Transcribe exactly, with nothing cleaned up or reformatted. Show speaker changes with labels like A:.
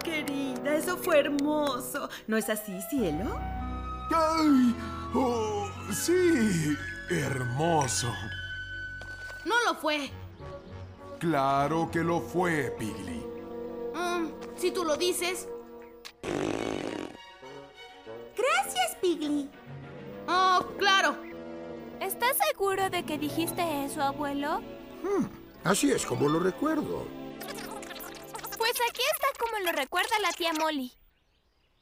A: querida, eso fue hermoso. ¿No es así, cielo?
B: ¡Ay! ¡Oh, sí! ¡Hermoso!
C: No lo fue.
B: Claro que lo fue, Piggy.
C: Um, si tú lo dices.
A: Gracias, Piggy.
C: Oh, claro.
D: ¿Estás seguro de que dijiste eso, abuelo?
E: Hmm, así es como lo recuerdo.
D: Pues aquí está como lo recuerda la tía Molly.